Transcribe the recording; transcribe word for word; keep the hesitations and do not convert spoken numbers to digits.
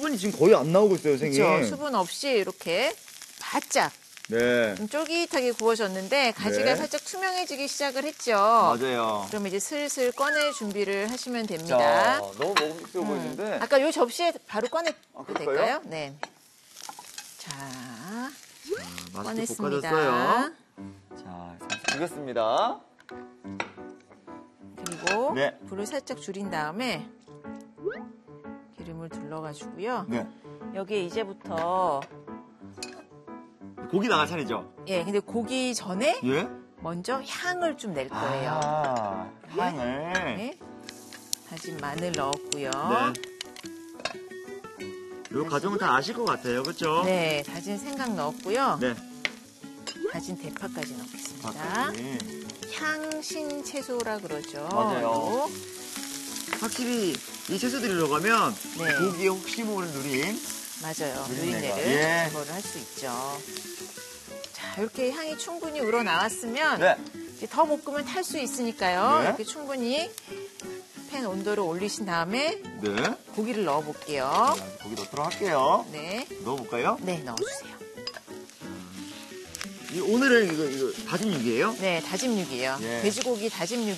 수분이 지금 거의 안 나오고 있어요, 선생님. 그렇죠. 수분 없이 이렇게 바짝 네. 좀 쫄깃하게 구워졌는데 가지가 네. 살짝 투명해지기 시작을 했죠. 맞아요. 그럼 이제 슬슬 꺼낼 준비를 하시면 됩니다. 자, 너무 먹음직스러워 음. 보이는데. 아까 요 접시에 바로 꺼내도 아, 그럴까요? 될까요? 네. 자, 맛있게 꺼냈습니다. 볶아졌어요. 자, 잠시 비볐습니다. 그리고 네. 불을 살짝 줄인 다음에 기름을 둘러가지고요. 네. 여기에 이제부터 고기 나갈 차례죠? 예, 근데 고기 전에 예? 먼저 향을 좀 낼 거예요. 아, 향을. 네. 다진 마늘 넣었고요. 네. 이 과정은 다 아실 것 같아요, 그렇죠? 네, 다진 생강 넣었고요. 네. 다진 대파까지 넣겠습니다. 대파까지. 향신 채소라 그러죠. 맞아요. 확실히 이 채소들이 들어가면 네. 고기에 혹시 모를 누린 맞아요. 누린내가. 누린내를 예. 제거를 할 수 있죠. 자, 이렇게 향이 충분히 우러나왔으면 네. 이제 더 볶으면 탈 수 있으니까요. 네. 이렇게 충분히 팬 온도를 올리신 다음에 네. 고기를 넣어볼게요. 자, 고기 넣도록 할게요. 네, 넣어볼까요? 네 넣어주세요. 이 오늘은 이거, 이거 다진 육이에요? 네, 다짐육이에요. 예. 돼지고기 다짐육이